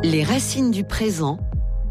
Les racines du présent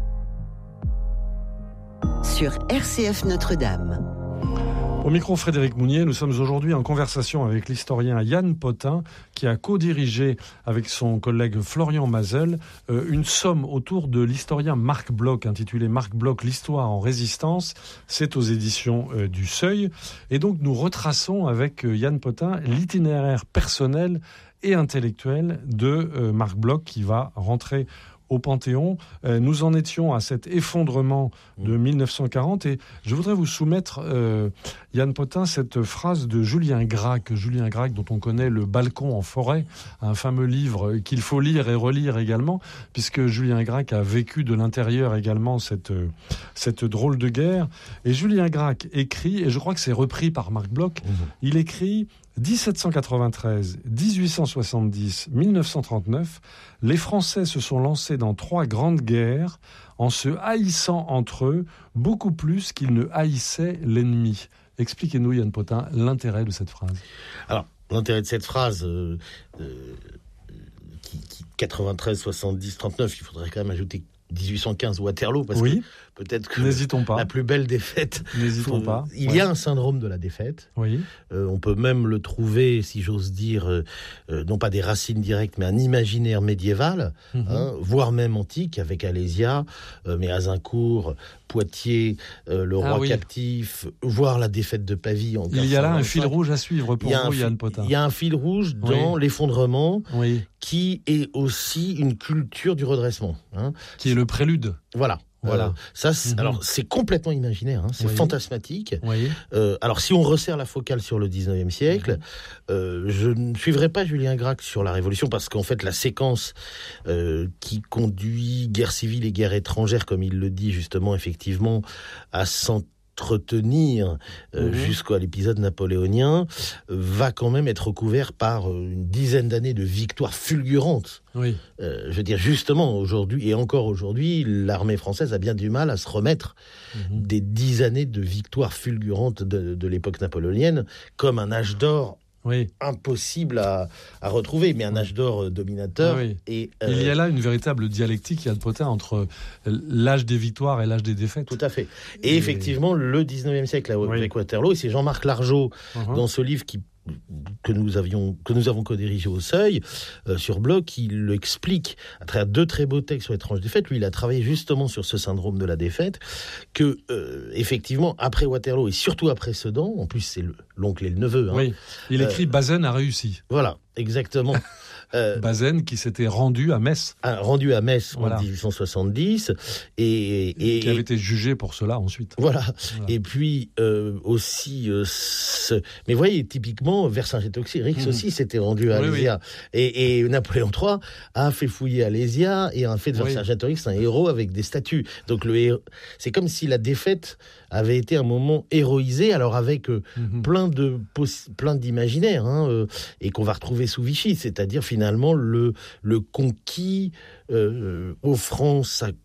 sur RCF Notre-Dame. Au micro Frédéric Mounier, nous sommes aujourd'hui en conversation avec l'historien Yann Potin qui a co-dirigé avec son collègue Florian Mazel une somme autour de l'historien Marc Bloch intitulée Marc Bloch, l'histoire en résistance. C'est aux éditions du Seuil. Et donc nous retraçons avec Yann Potin l'itinéraire personnel et intellectuel de Marc Bloch qui va rentrer au Panthéon. Nous en étions à cet effondrement de 1940 et je voudrais vous soumettre, Yann Potin, cette phrase de Julien Gracq dont on connaît Le balcon en forêt, un fameux livre qu'il faut lire et relire également, puisque Julien Gracq a vécu de l'intérieur également cette drôle de guerre. Et Julien Gracq écrit, et je crois que c'est repris par Marc Bloch, il écrit 1793, 1870, 1939, les Français se sont lancés dans 3 grandes guerres en se haïssant entre eux beaucoup plus qu'ils ne haïssaient l'ennemi. Expliquez-nous, Yann Potin, l'intérêt de cette phrase. Alors, l'intérêt de cette phrase, 93, 70, 39, il faudrait quand même ajouter 1815 Waterloo, parce que peut-être que n'hésitons pas. La plus belle défaite. N'hésitons pas. Il y a un syndrome de la défaite. Oui. On peut même le trouver, si j'ose dire, non pas des racines directes, mais un imaginaire médiéval, voire même antique, avec Alésia, mais Azincourt, Poitiers, le roi captif, voire la défaite de Pavie. Il y a là un fil rouge à suivre pour vous, Yann Potin. Il y a un fil rouge dans l'effondrement, qui est aussi une culture du redressement. Qui est le prélude. Voilà. Ça, alors, c'est complètement imaginaire, c'est fantasmatique. Alors, si on resserre la focale sur le 19e siècle, je ne suivrai pas Julien Gracq sur la Révolution, parce qu'en fait, la séquence qui conduit guerre civile et guerre étrangère, comme il le dit justement, effectivement, à s'entretenir jusqu'à l'épisode napoléonien, va quand même être recouvert par une dizaine d'années de victoires fulgurantes. Je veux dire, justement, aujourd'hui, et encore aujourd'hui, l'armée française a bien du mal à se remettre des 10 années de victoires fulgurantes de l'époque napoléonienne, comme un âge d'or impossible à retrouver, mais un âge d'or dominateur. Et, il y a là une véritable dialectique, Yann Potin, entre l'âge des victoires et l'âge des défaites. Tout à fait. Et effectivement, le 19e siècle avec Waterloo, et c'est Jean-Marc Largeau, dans ce livre que nous avons co-dirigé au Seuil, sur Bloch, qui l'explique à travers 2 très beaux textes sur l'étrange défaite. Lui, il a travaillé justement sur ce syndrome de la défaite, que, effectivement, après Waterloo, et surtout après Sedan, en plus c'est l'oncle et le neveu. Il écrit « Bazaine a réussi ». Voilà, exactement. Bazaine qui s'était rendu à Metz. En 1870. Et qui avait été jugé pour cela ensuite. Voilà. Et puis aussi... Mais vous voyez, typiquement, Vercingétorix aussi s'était rendu à Alésia. Et Napoléon III a fait fouiller Alésia et a fait de Vercingétorix un héros avec des statues. Donc c'est comme si la défaite avait été un moment héroïsé, alors avec plein d'imaginaires, et qu'on va retrouver sous Vichy, c'est-à-dire finalement le conquis offrant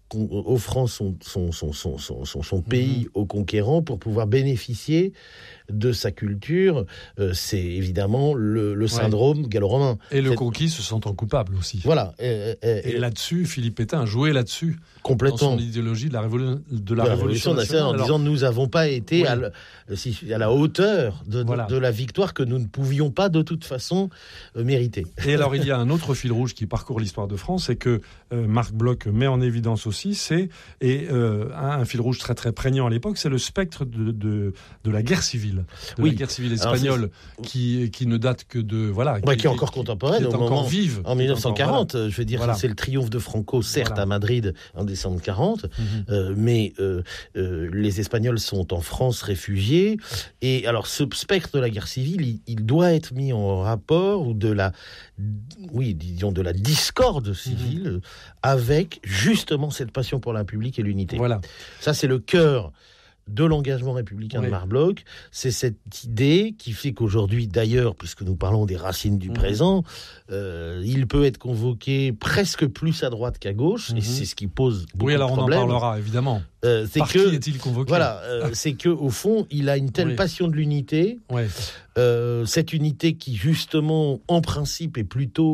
son pays au conquérant pour pouvoir bénéficier de sa culture. C'est évidemment le syndrome gallo-romain. Et le conquis se sentant coupable aussi. Voilà. Et là-dessus, Philippe Pétain a joué là-dessus. Complètement. Dans son idéologie de la Révolution nationale. En disant nous n'avons pas été à la hauteur de la victoire que nous ne pouvions pas de toute façon mériter. Et alors il y a un autre fil rouge qui parcourt l'histoire de France et que Marc Bloch met en évidence aussi, un fil rouge très très prégnant à l'époque, c'est le spectre de la guerre civile, la guerre civile espagnole, qui ne date que de qui est encore contemporaine, qui est encore vive en 1940. Je veux dire, c'est le triomphe de Franco, certes à Madrid en décembre 40, mais les Espagnols sont en France réfugiés. Et alors, ce spectre de la guerre civile, il doit être mis en rapport ou de la discorde civile avec justement cette passion pour la République et l'unité. Ça, c'est le cœur de l'engagement républicain de Marc Bloch. C'est cette idée qui fait qu'aujourd'hui, d'ailleurs, puisque nous parlons des racines du présent, il peut être convoqué presque plus à droite qu'à gauche, et c'est ce qui pose beaucoup de problèmes. On en parlera, évidemment. Qui est-il convoqué ? C'est qu'au fond, il a une telle passion de l'unité, cette unité qui, justement, en principe, est plutôt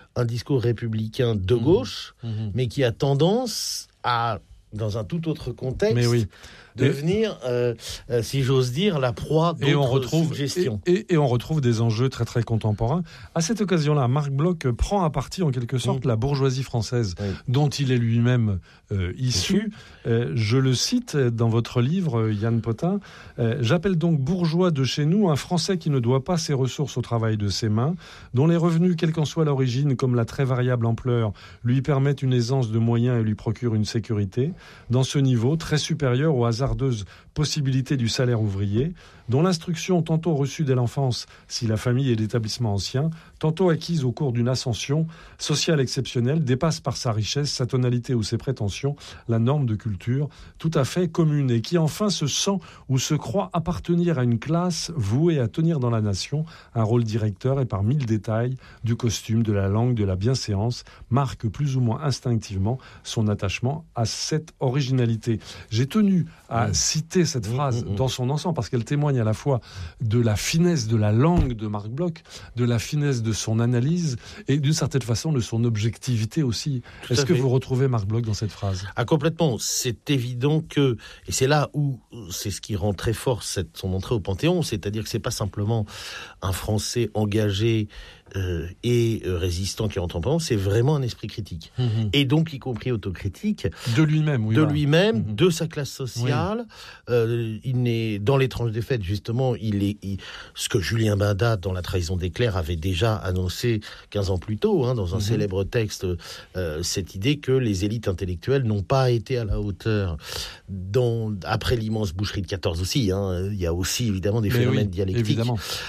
un discours républicain de gauche, mais qui a tendance à, dans un tout autre contexte, devenir, si j'ose dire, la proie d'autres suggestions. Et on retrouve des enjeux très très contemporains. À cette occasion-là, Marc Bloch prend à partie en quelque sorte la bourgeoisie française, dont il est lui-même issu. Je le cite dans votre livre, Yann Potin. J'appelle donc bourgeois de chez nous un Français qui ne doit pas ses ressources au travail de ses mains, dont les revenus, quelle qu'en soit l'origine, comme la très variable ampleur, lui permettent une aisance de moyens et lui procurent une sécurité, dans ce niveau très supérieur au hasardeuse possibilité du salaire ouvrier, dont l'instruction tantôt reçue dès l'enfance, si la famille est d'établissement ancien, tantôt acquise au cours d'une ascension sociale exceptionnelle, dépasse par sa richesse, sa tonalité ou ses prétentions la norme de culture tout à fait commune, et qui enfin se sent ou se croit appartenir à une classe vouée à tenir dans la nation un rôle directeur, et par mille détails du costume, de la langue, de la bienséance, marque plus ou moins instinctivement son attachement à cette originalité. J'ai tenu à citer cette phrase dans son ensemble parce qu'elle témoigne à la fois de la finesse de la langue de Marc Bloch, de la finesse de son analyse et d'une certaine façon de son objectivité aussi. Est-ce que vous retrouvez Marc Bloch dans cette phrase ? Ah, complètement. C'est évident que, et c'est là où c'est ce qui rend très fort son entrée au Panthéon, c'est-à-dire que c'est pas simplement un Français engagé et résistant qui rentre en Panthéon, c'est vraiment un esprit critique. Et donc, y compris autocritique. De lui-même, de sa classe sociale. Il n'est, dans l'étrange défaite, justement, ce que Julien Baindat, dans La trahison des clercs, avait déjà annoncé 15 ans plus tôt, dans un célèbre texte, cette idée que les élites intellectuelles n'ont pas été à la hauteur après l'immense boucherie de 14 aussi. Il y a aussi, évidemment, des phénomènes dialectiques.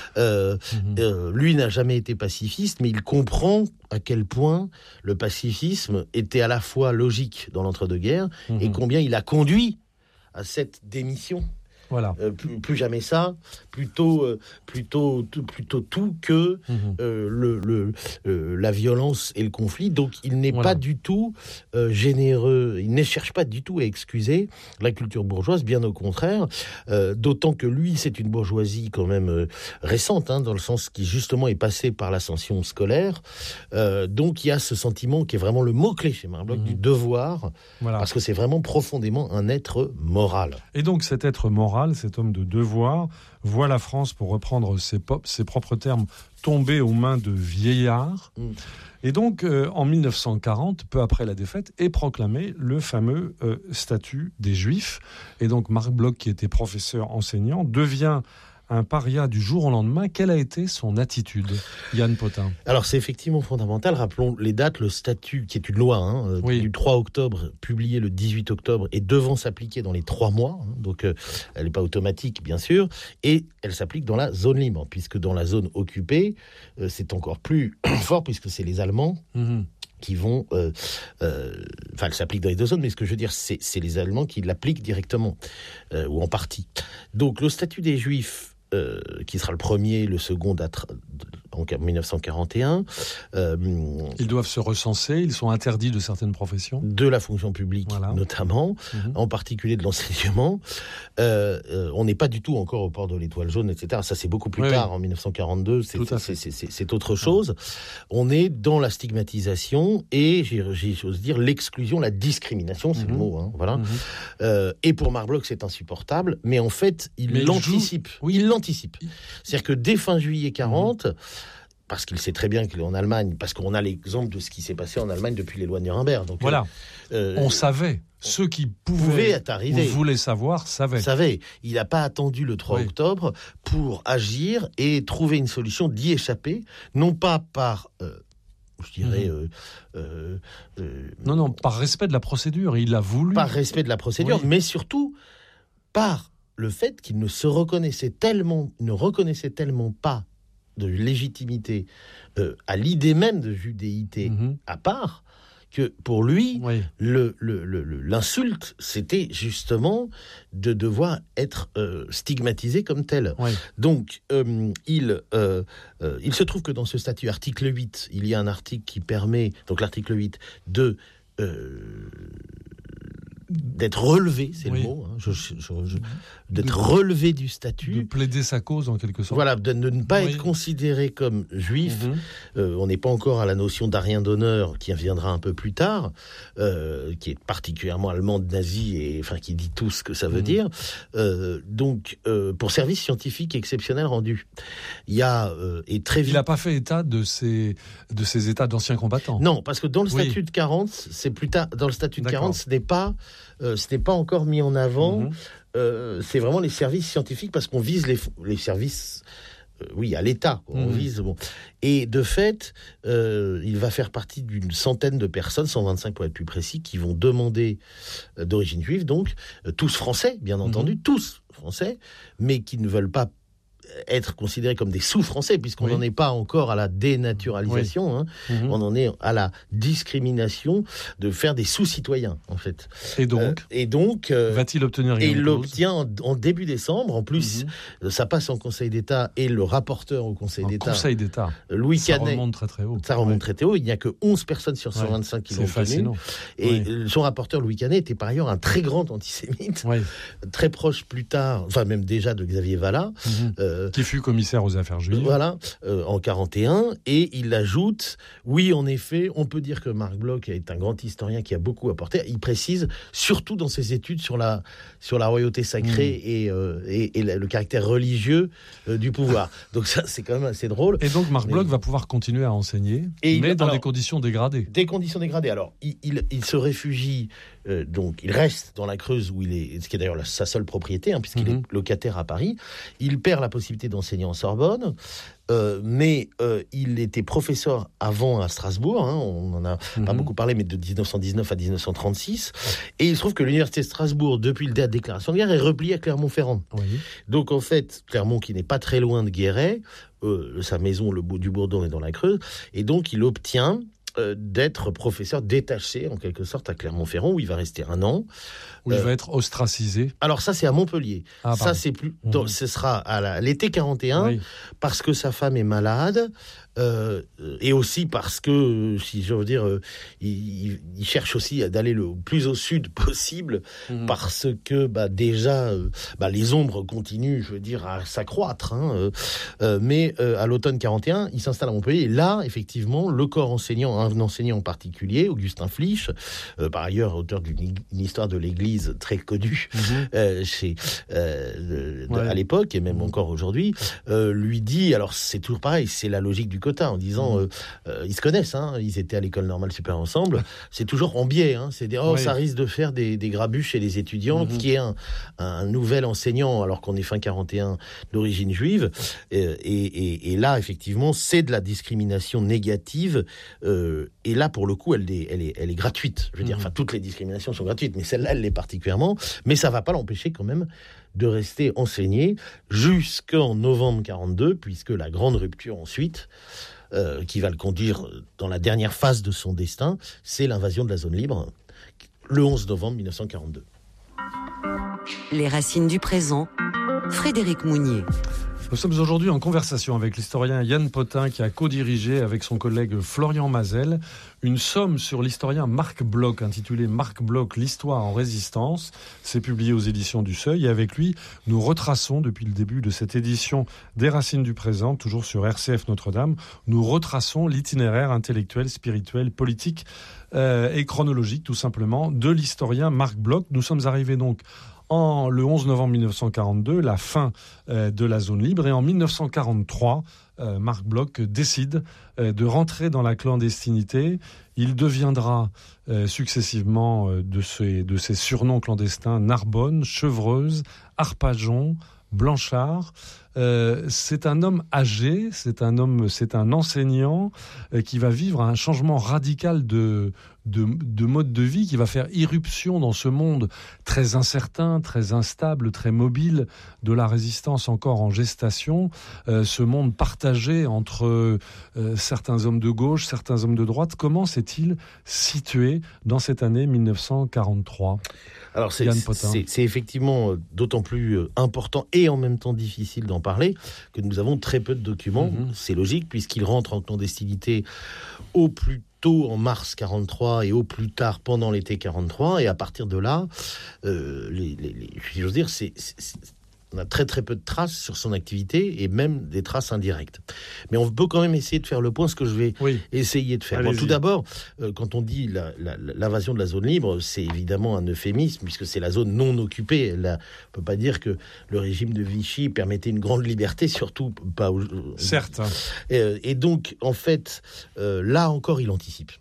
Lui n'a jamais été pacifiste, mais il comprend à quel point le pacifisme était à la fois logique dans l'entre-deux-guerres et combien il a conduit à cette démission. Voilà. Plus jamais ça, plutôt tout que la violence et le conflit. Donc il n'est pas du tout généreux, il ne cherche pas du tout à excuser la culture bourgeoise, bien au contraire, d'autant que lui, c'est une bourgeoisie quand même récente, dans le sens qui justement est passée par l'ascension scolaire. Donc il y a ce sentiment qui est vraiment le mot-clé chez Marc Bloch, du devoir, parce que c'est vraiment profondément un être moral. Et donc cet être moral, cet homme de devoir, voit la France, pour reprendre ses propres termes, tomber aux mains de vieillards. Et donc, en 1940, peu après la défaite, est proclamé le fameux statut des Juifs. Et donc, Marc Bloch, qui était professeur enseignant, devient un paria du jour au lendemain. Quelle a été son attitude, Yann Potin ? Alors, c'est effectivement fondamental. Rappelons les dates. Le statut, qui est une loi du 3 octobre, publié le 18 octobre, est devant s'appliquer dans les 3 mois. Donc, elle n'est pas automatique, bien sûr. Et elle s'applique dans la zone libre, puisque dans la zone occupée, c'est encore plus fort, puisque c'est les Allemands qui vont... elle s'applique dans les deux zones, mais ce que je veux dire, c'est les Allemands qui l'appliquent directement, ou en partie. Donc, le statut des Juifs, qui sera le premier, le second en 1941. Ils doivent se recenser, ils sont interdits de certaines professions. De la fonction publique, notamment, en particulier de l'enseignement. On n'est pas du tout encore au port de l'étoile jaune, etc. Ça, c'est beaucoup plus tard, en 1942, c'est autre chose. On est dans la stigmatisation et, j'ose dire, l'exclusion, la discrimination, c'est le mot. Et pour Marc Bloch, c'est insupportable, mais en fait, il l'anticipe. Il l'anticipe. C'est-à-dire que dès fin juillet 40, parce qu'il sait très bien qu'il est en Allemagne, parce qu'on a l'exemple de ce qui s'est passé en Allemagne depuis les lois de Nuremberg. Donc, on savait. Ceux qui pouvaient arriver, ou voulaient savoir, savaient. Il n'a pas attendu le 3 octobre pour agir et trouver une solution d'y échapper, non pas par... Non, par respect de la procédure. Il a voulu... Par respect de la procédure, mais surtout par le fait qu'il ne reconnaissait tellement pas de légitimité à l'idée même de judéité à part, que pour lui, l'insulte, c'était justement de devoir être stigmatisé comme tel. Donc, il se trouve que dans ce statut, article 8, il y a un article qui permet, donc l'article 8, d'être relevé, c'est le mot, d'être relevé du statut. De plaider sa cause, en quelque sorte. Voilà, de ne pas être considéré comme juif. On n'est pas encore à la notion d'arien d'honneur, qui viendra un peu plus tard, qui est particulièrement allemande, nazie, et qui dit tout ce que ça veut dire. Donc, pour service scientifique exceptionnel rendu. Il y a, et très vite... Il n'a pas fait état de ces états d'anciens combattants. Non, parce que dans le statut de 40, c'est plus tard. Dans le statut de 40, ce n'est pas encore mis en avant. C'est vraiment les services scientifiques, parce qu'on vise les services. À l'État. On vise. Bon. Et de fait, il va faire partie d'une centaine de personnes, 125 pour être plus précis, qui vont demander d'origine juive, donc tous français, bien entendu, tous français, mais qui ne veulent pas être considérés comme des sous-français, puisqu'on n'en est pas encore à la dénaturalisation, on en est à la discrimination de faire des sous-citoyens, en fait. Et donc va-t-il obtenir et il l'obtient en début décembre. En plus, ça passe en Conseil d'État, et le rapporteur au Conseil d'État, Louis Canet, ça remonte très très haut. Ça remonte très très haut. Il n'y a que 11 personnes sur 125 qui l'ont obtenu. Et son rapporteur, Louis Canet, était par ailleurs un très grand antisémite, très proche plus tard, même déjà de Xavier Vallat, qui fut commissaire aux affaires juives. Voilà, en 41, et il ajoute, en effet, on peut dire que Marc Bloch est un grand historien qui a beaucoup apporté. Il précise, surtout dans ses études sur la royauté sacrée et le caractère religieux du pouvoir. Donc ça, c'est quand même assez drôle. Et donc Marc Bloch va pouvoir continuer à enseigner, mais dans des conditions dégradées. Des conditions dégradées. Alors, il se réfugie, donc il reste dans la Creuse, où il est, ce qui est d'ailleurs sa seule propriété, puisqu'il est locataire à Paris. Il perd la possibilité d'enseigner en Sorbonne, mais il était professeur avant à Strasbourg, on n'en a pas beaucoup parlé, mais de 1919 à 1936, et il se trouve que l'université de Strasbourg, depuis la déclaration de guerre, est repliée à Clermont-Ferrand. Donc en fait, Clermont, qui n'est pas très loin de Guéret, sa maison, le du Bourdon, est dans la Creuse, et donc il obtient d'être professeur détaché, en quelque sorte, à Clermont-Ferrand, où il va rester 1 an. Où il va être ostracisé. Alors ça, c'est à Montpellier. Ça, c'est plus... ce sera à l'été 41, parce que sa femme est malade, et aussi parce que, si je veux dire, il cherche aussi d'aller le plus au sud possible, parce que déjà, les ombres continuent, je veux dire, à s'accroître. Mais à l'automne 41, il s'installe à Montpellier, et là, effectivement, le corps enseignant, un enseignant en particulier, Augustin Flich, par ailleurs auteur d'une histoire de l'Église très connue à l'époque, et même encore aujourd'hui, lui dit, alors c'est toujours pareil, c'est la logique du quota, en disant, ils se connaissent, ils étaient à l'école normale supérieure ensemble, c'est toujours en biais, c'est ça risque de faire des grabuges chez les étudiants, qui est un nouvel enseignant, alors qu'on est fin 41 d'origine juive, et là, effectivement, c'est de la discrimination négative, et là, pour le coup, elle est gratuite, je veux dire, toutes les discriminations sont gratuites, mais celle-là, elle l'est particulièrement, mais ça ne va pas l'empêcher quand même de rester enseigné jusqu'en novembre 42, puisque la grande rupture ensuite, qui va le conduire dans la dernière phase de son destin, c'est l'invasion de la zone libre, le 11 novembre 1942. Les racines du présent, Frédéric Mounier. Nous sommes aujourd'hui en conversation avec l'historien Yann Potin, qui a co-dirigé avec son collègue Florian Mazel une somme sur l'historien Marc Bloch, intitulée Marc Bloch, l'histoire en résistance. C'est publié aux éditions du Seuil, et avec lui, nous retraçons depuis le début de cette édition des Racines du présent, toujours sur RCF Notre-Dame, nous retraçons l'itinéraire intellectuel, spirituel, politique et chronologique, tout simplement, de l'historien Marc Bloch. Nous sommes arrivés donc le 11 novembre 1942, la fin de la zone libre, et en 1943, Marc Bloch décide de rentrer dans la clandestinité. Il deviendra successivement de ses surnoms clandestins Narbonne, Chevreuse, Arpajon, Blanchard. C'est un homme âgé, c'est un enseignant qui va vivre un changement radical de mode de vie, qui va faire irruption dans ce monde très incertain, très instable, très mobile de la résistance encore en gestation, ce monde partagé entre certains hommes de gauche, certains hommes de droite. Comment s'est-il situé dans cette année 1943 ? Alors c'est effectivement d'autant plus important et en même temps difficile d'en parler que nous avons très peu de documents. C'est logique, puisqu'il rentre en clandestinité au plus tôt en mars 43 et au plus tard pendant l'été 43. Et à partir de là, j'ose dire, on a très très peu de traces sur son activité et même des traces indirectes. Mais on peut quand même essayer de faire le point, ce que je vais essayer de faire. Bon, tout d'abord, quand on dit l'invasion de la zone libre, c'est évidemment un euphémisme puisque c'est la zone non occupée. On ne peut pas dire que le régime de Vichy permettait une grande liberté, surtout pas... Certes. Et donc, en fait, là encore, il anticipe.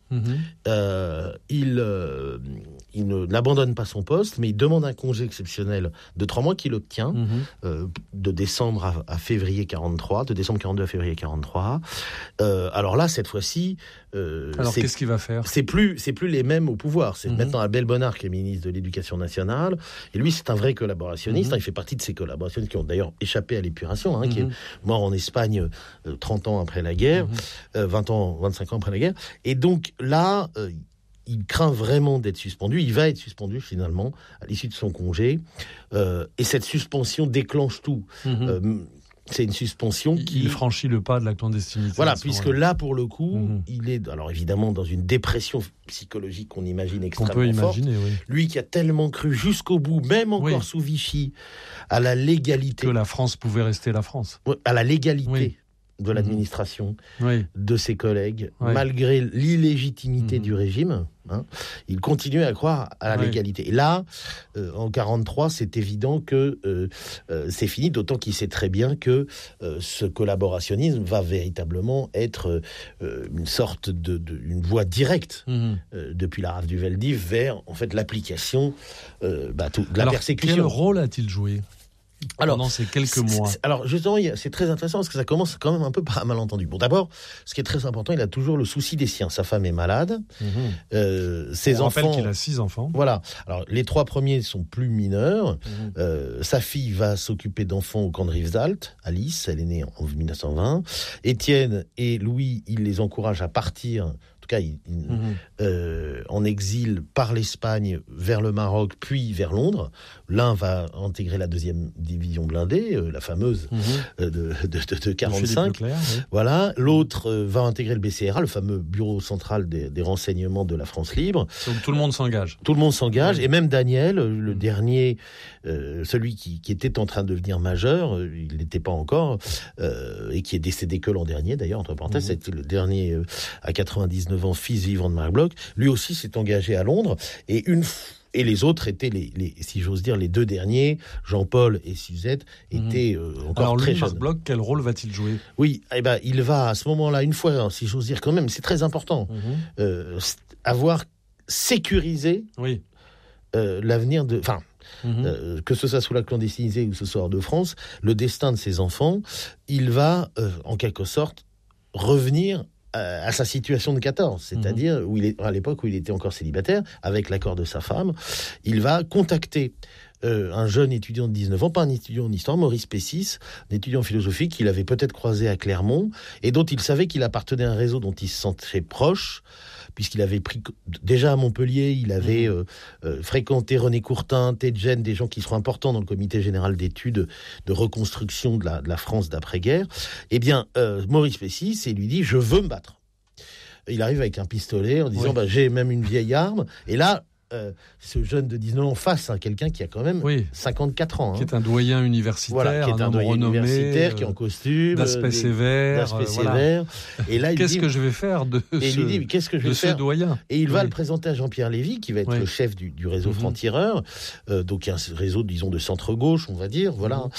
Il n'abandonne pas son poste, mais il demande un congé exceptionnel de 3 mois qu'il obtient. De décembre à février 43, de décembre 42 à février 43. Alors là, cette fois-ci... alors qu'est-ce qu'il va faire ? C'est plus les mêmes au pouvoir. C'est maintenant Abel Bonnard qui est ministre de l'Éducation nationale. Et lui, c'est un vrai collaborationniste. Il fait partie de ces collaborationnistes qui ont d'ailleurs échappé à l'épuration, qui est mort en Espagne 30 ans après la guerre, 25 ans après la guerre. Et donc là... il craint vraiment d'être suspendu. Il va être suspendu, finalement, à l'issue de son congé. Et cette suspension déclenche tout. C'est une suspension qui... Il franchit le pas de la clandestinité. Voilà, puisque là, pour le coup, il est, alors évidemment, dans une dépression psychologique qu'on imagine extrêmement forte. On peut imaginer, oui. Lui qui a tellement cru jusqu'au bout, même encore sous Vichy, à la légalité... Que la France pouvait rester la France. À la légalité de l'administration, de ses collègues, malgré l'illégitimité du régime. Il continue à croire à la légalité. Et là, en 43, c'est évident que c'est fini, d'autant qu'il sait très bien que ce collaborationnisme va véritablement être une sorte une voie directe depuis la rafle du Veldiv vers en fait l'application de la persécution. Quel rôle a-t-il joué pendant ces quelques mois? Alors justement, c'est très intéressant parce que ça commence quand même un peu par un malentendu. Bon, d'abord, ce qui est très important, il a toujours le souci des siens. Sa femme est malade. Ses enfants... On rappelle qu'il a 6 enfants. Voilà. Alors les 3 premiers sont plus mineurs. Sa fille va s'occuper d'enfants au camp de Rivesaltes. Alice, elle est née en 1920. Étienne et Louis, il les encourage à partir... en exil par l'Espagne vers le Maroc, puis vers Londres. L'un va intégrer la 2e division blindée, la fameuse de 45. Leclerc, Voilà. L'autre va intégrer le BCRA, le fameux bureau central des renseignements de la France libre. Donc tout le monde s'engage. Tout le monde s'engage. Et même Daniel, le dernier, celui qui était en train de devenir majeur, il n'était pas encore, et qui est décédé que l'an dernier, d'ailleurs, entre parenthèses, c'était le dernier à 99 ans, fils vivant de Marc Bloch, lui aussi s'est engagé à Londres, et les autres étaient si j'ose dire, les 2 derniers, Jean-Paul et Suzette, étaient encore très jeunes. Marc Bloch, quel rôle va-t-il jouer ? Oui, il va à ce moment-là, une fois, si j'ose dire quand même, c'est très important, avoir sécurisé l'avenir de... Enfin, que ce soit sous la clandestinité ou ce soit hors de France, le destin de ses enfants, il va, en quelque sorte, revenir à sa situation de 14, c'est-à-dire à l'époque où il était encore célibataire, avec l'accord de sa femme. Il va contacter un jeune étudiant de 19 ans, pas un étudiant en histoire, Maurice Pessis, un étudiant en philosophie qu'il avait peut-être croisé à Clermont, et dont il savait qu'il appartenait à un réseau dont il se sentait proche, puisqu'il avait pris, déjà à Montpellier, il avait fréquenté René Courtin, Tedjen, des gens qui seront importants dans le comité général d'études de reconstruction de la France d'après-guerre. Eh bien, Maurice Pessis, il lui dit « Je veux me battre ». Il arrive avec un pistolet en disant « J'ai même une vieille arme ». Et là, ce jeune de 19 ans face à quelqu'un qui a quand même 54 ans. Qui est un doyen universitaire, qui est un doyen universitaire, qui est en costume, d'aspect sévère. Et là, qu'est-ce que je vais faire de ce doyen ? Et il va le présenter à Jean-Pierre Lévy, qui va être le chef du réseau franc-tireur, donc un réseau, disons, de centre-gauche, on va dire. Voilà.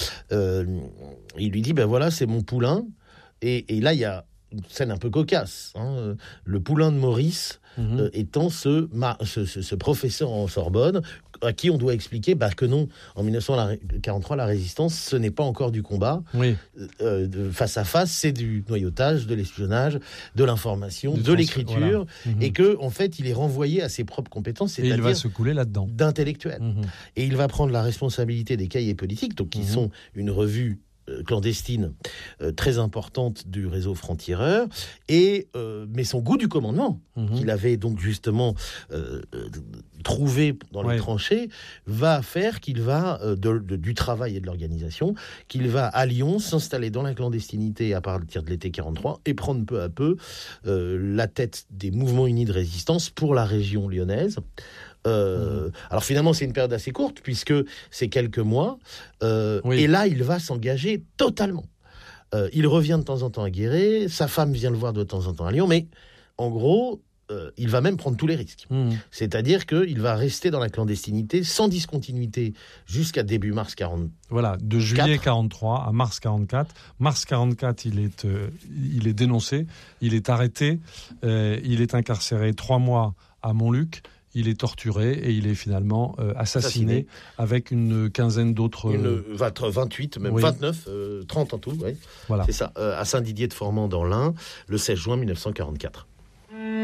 Il lui dit, voilà, c'est mon poulain. Et là, il y a une scène un peu cocasse. Le poulain de Maurice étant ce professeur en Sorbonne à qui on doit expliquer que non, en 1943, la résistance, ce n'est pas encore du combat. Face à face, c'est du noyautage, de l'espionnage, de l'information, de l'écriture, et que en fait, il est renvoyé à ses propres compétences, c'est-à-dire il va se couler là-dedans. D'intellectuel. Et il va prendre la responsabilité des cahiers politiques, donc qui sont une revue clandestine très importante du réseau franc-tireur, et mais son goût du commandement, qu'il avait donc justement trouvé dans les tranchées, va faire qu'il va, du travail et de l'organisation, qu'il va à Lyon s'installer dans la clandestinité à partir de l'été 43 et prendre peu à peu la tête des mouvements unis de résistance pour la région lyonnaise. Alors finalement c'est une période assez courte puisque c'est quelques mois, et là il va s'engager totalement. Il revient de temps en temps à Guéret, sa femme vient le voir de temps en temps à Lyon, mais en gros il va même prendre tous les risques. C'est-à-dire qu'il va rester dans la clandestinité sans discontinuité jusqu'à début mars 40. Voilà, de juillet 43 à mars 44. Mars 44, il est dénoncé, il est arrêté, il est incarcéré 3 mois à Montluc. Il est torturé et il est finalement assassiné avec une quinzaine d'autres... 28, même 29, 30 en tout, ouais. Voilà. C'est ça, à Saint-Didier-de-Formand dans l'Ain, le 16 juin 1944.